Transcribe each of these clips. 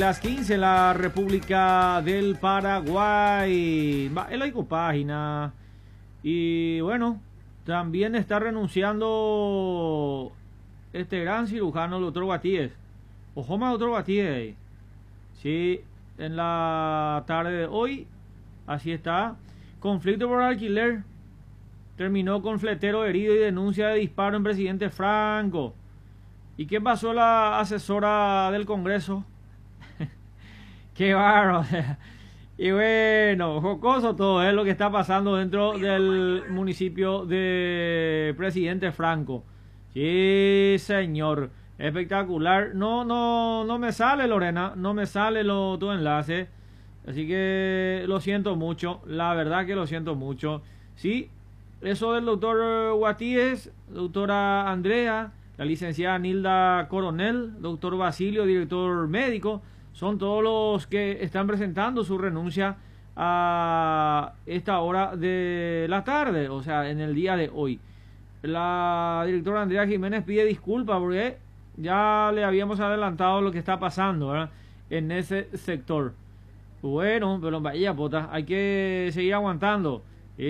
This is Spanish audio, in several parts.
las 15 en la República del Paraguay. Va en la página. Y bueno, también está renunciando este gran cirujano, el doctor Guatíez. Ojo más, doctor Guatíez. Sí, en la tarde de hoy, así está. Conflicto por alquiler. Terminó con fletero herido y denuncia de disparo en presidente Franco. ¿Y qué pasó la asesora del Congreso? Qué bárbaro. Y bueno, jocoso todo lo que está pasando dentro del municipio de presidente Franco. Sí, señor. Espectacular. No me sale, Lorena. No me sale tu enlace. Así que lo siento mucho. La verdad que lo siento mucho. Sí, eso del doctor Guatíez, doctora Andrea, la licenciada Nilda Coronel, doctor Basilio, director médico, son todos los que están presentando su renuncia a esta hora de la tarde, o sea, en el día de hoy. La directora Andrea Jiménez pide disculpas porque ya le habíamos adelantado lo que está pasando, ¿verdad?, en ese sector. Bueno, pero vaya pota, hay que seguir aguantando.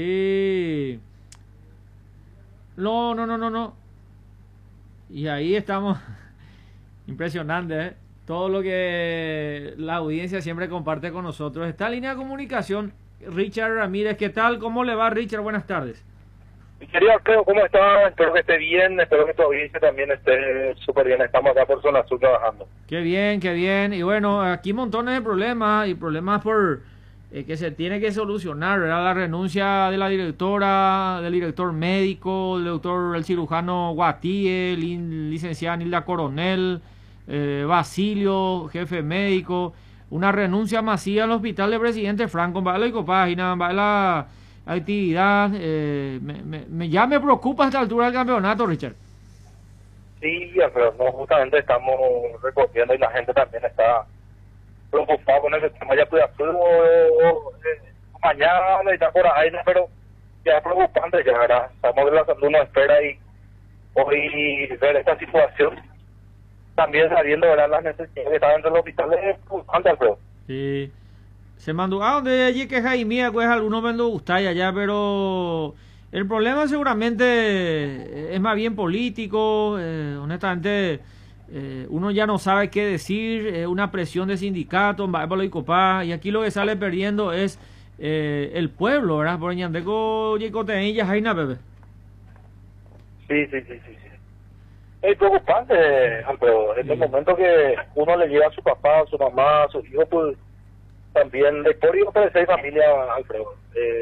No. Y ahí estamos. Impresionante, ¿eh? Todo lo que la audiencia siempre comparte con nosotros. Está en línea de comunicación Richard Ramírez. ¿Qué tal? ¿Cómo le va, Richard? Buenas tardes. Mi querido Alfredo, ¿cómo está? Espero que esté bien, espero que tu audiencia también esté súper bien. Estamos acá por Zona Sur trabajando. Qué bien, qué bien. Y bueno, aquí montones de problemas y problemas por que se tiene que solucionar, ¿verdad? La renuncia de la directora, del director médico, el cirujano Guatíe, licenciada Nilda Coronel, Basilio, jefe médico, una renuncia masiva al hospital de presidente Franco. Va a la página, va a la actividad. Ya me preocupa a esta altura del campeonato, Richard. Sí, Alfredo, no, justamente estamos recorriendo y la gente también está preocupada con ese tema. Ya pude hacer mañana y está por ahí, pero ya es preocupante, ya, ¿verdad? Estamos en la salud, una espera y hoy ver esta situación, también sabiendo, ¿verdad?, las necesidades que están dentro del hospital, es preocupante, Alfredo. Sí. Se mandó a donde allí que Jaime, pues algunos me lo gustáis allá, pero el problema seguramente es más bien político. Honestamente, uno ya no sabe qué decir, una presión de sindicatos, y aquí lo que sale perdiendo es el pueblo, ¿verdad? Por Ñandeco, Yicoteña, Jaina, bebé. Sí. Es preocupante, Alfredo. En el momento que uno le lleva a su papá, a su mamá, a su hijo, pues también la historia de seis familias, Alfredo.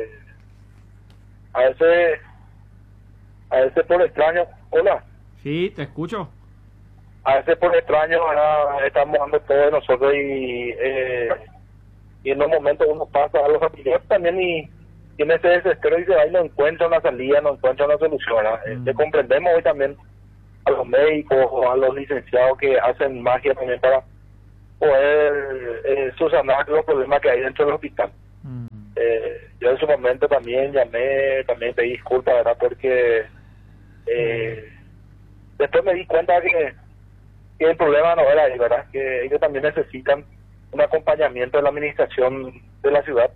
A veces por extraño, hola. Sí, te escucho. A veces por extraño, ahora estamos dando todo de nosotros y en los momentos uno pasa a los familiares también y tiene ese desespero y se va y no encuentra una salida, no encuentra una solución. Le comprendemos hoy también a los médicos o a los licenciados que hacen magia también para poder subsanar los problemas que hay dentro del hospital. Yo en su momento también llamé, también pedí disculpas, ¿verdad? Porque después me di cuenta que el problema no era ahí, ¿verdad? Que ellos también necesitan un acompañamiento de la administración de la ciudad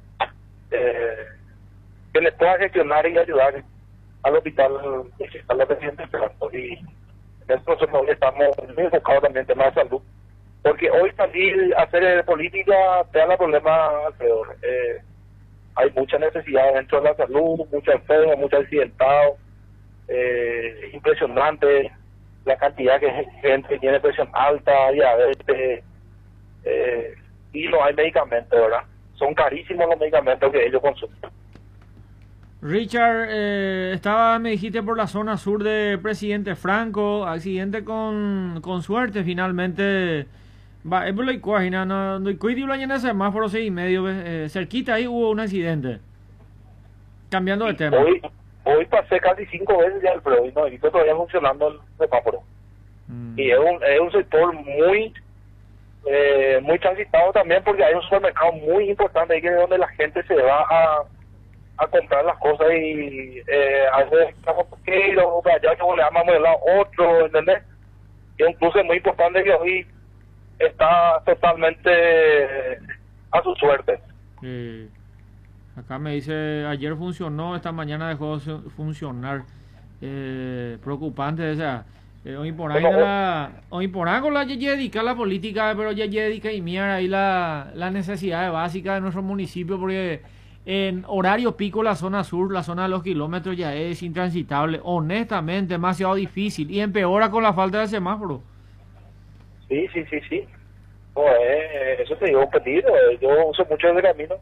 que les pueda gestionar y ayudar al hospital a la presidente Franco. Y en este proceso hoy estamos muy enfocados también en temas de salud. Porque hoy salir a hacer política te da la problema, Alfredo. Hay mucha necesidad dentro de la salud, muchos enfermos, muchos accidentados. Es impresionante la cantidad de gente que tiene presión alta, diabetes, y no hay medicamentos, ¿verdad? Son carísimos los medicamentos que ellos consumen. Richard, me dijiste por la zona sur de presidente Franco, accidente con suerte finalmente. Va, es por la icuágina, no cuido en el semáforo 6:30, cerquita ahí hubo un accidente. Cambiando de tema. Hoy pasé casi 5 veces ya el Alfredo y no, y todavía funcionando el semáforo. Y es un sector muy transitado también porque hay un supermercado muy importante ahí que es donde la gente se va a comprar las cosas y a veces estamos poqueros, allá que le llamamos de lado otro, ¿entendés? Y un cruce muy importante que hoy está totalmente a su suerte. Acá me dice, ayer funcionó, esta mañana dejó de funcionar. Preocupante, o sea, hoy por ahí con la dedica la política, pero ya dedica y mira ahí la necesidad básica de nuestro municipio, porque en horario pico la zona sur, la zona de los kilómetros ya es intransitable, honestamente, demasiado difícil, y empeora con la falta de semáforo. Sí. No, eso te digo un peligro. Yo uso mucho ese camino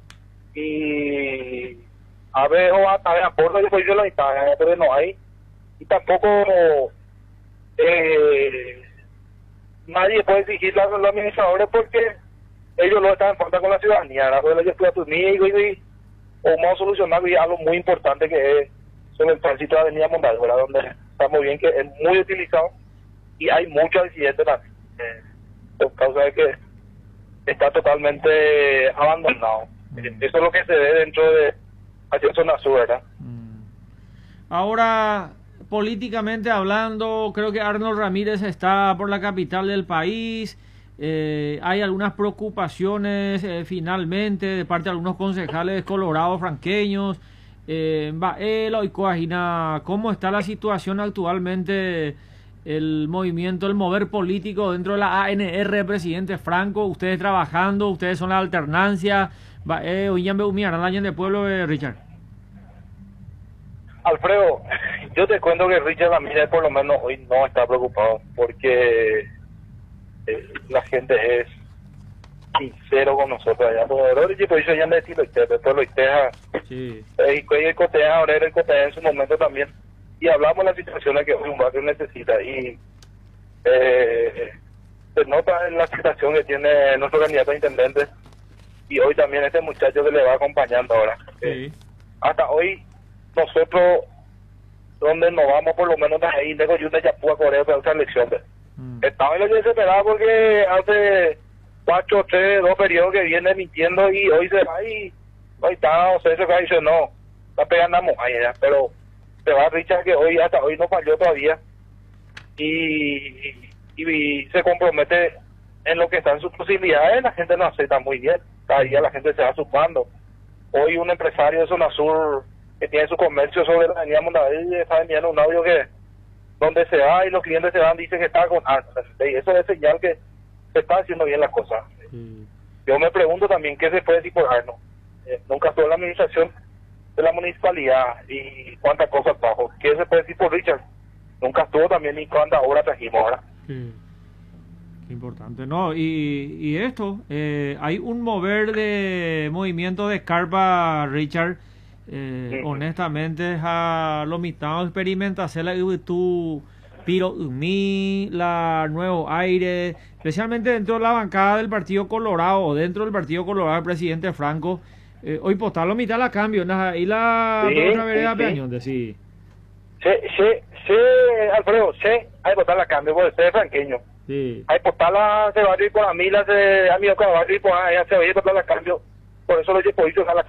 y a ver, o a ver, aporto yo voy yo la mitad, pero no hay, y tampoco nadie puede exigir a los administradores porque ellos lo están en falta con la ciudadanía. Yo estoy a tu amigo y vamos a solucionar algo muy importante que es sobre el tránsito de la avenida Mondal, ¿verdad? Donde está muy bien, que es muy utilizado y hay muchos accidentes también, por causa de que está totalmente abandonado. Eso es lo que se ve dentro de hacia zona sur, ¿verdad? Ahora, políticamente hablando, creo que Arnold Ramírez está por la capital del país. Hay algunas preocupaciones finalmente de parte de algunos concejales colorados franqueños. ¿Cómo está la situación actualmente? El movimiento, el mover político dentro de la ANR, presidente Franco, ustedes trabajando, ustedes son la alternancia. Hoy ya me humillaron alguien de pueblo, Richard. Alfredo, yo te cuento que Richard Ramírez por lo menos hoy no está preocupado porque la gente es sincero con nosotros allá. Pues yo ya me decía después lo Iteja, sí. El Cotea, ahora era el Cotea en su momento también. Y hablamos de las situaciones que hoy un barrio necesita y se nota en la situación que tiene nuestro candidato a intendente y hoy también este muchacho que le va acompañando ahora. Sí. Hasta hoy nosotros, donde nos vamos por lo menos de ahí, de Coyunta, Yapúa, Corea, para esa elección. Estaba en lo desesperado porque hace 2 periodos que viene mintiendo y hoy se va y hoy está, o sea, se va y dice no, está pegando a mujer ya, pero se va Richard que hoy hasta hoy no falló todavía y se compromete en lo que está en sus posibilidades. La gente no acepta muy bien, cada día la gente se va sumando. Hoy un empresario de zona sur que tiene su comercio sobre la avenida Mondadí está enviando un audio que donde se va y los clientes se van dicen que está con alza, y eso es señal que se está haciendo bien las cosas. Yo me pregunto también qué se puede decir por Arno. Nunca estuvo en la administración de la municipalidad y cuántas cosas bajo. ¿Qué se puede decir por Richard? Nunca estuvo también ni cuántas horas trajimos ahora. Sí. Qué importante, ¿no? Y esto, hay un mover de movimiento de carpa, Richard. Honestamente, a lo mitad experimenta hacer la tu Piro Umi, la Nuevo Aire, especialmente dentro de la bancada del Partido Colorado, dentro del Partido Colorado del presidente Franco. Hoy postar lo mitad la cambio, y la otra vereda Peñón, sí. Sí, Alfredo, hay postar la cambio, porque usted es franqueño. Sí. Hay postarla, se va a ir por Amila, se ha ido con la barrio y por allá se va a ir postar la cambio. Por eso lo he podido dejar la